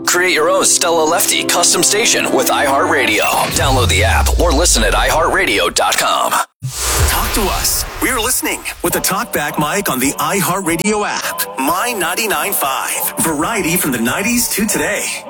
Create your own Stella Lefty custom station with iHeartRadio. Download the app or listen at iHeartRadio.com. Talk to us. We're listening with the TalkBack mic on the iHeartRadio app. My 99.5. Variety from the 90s to today.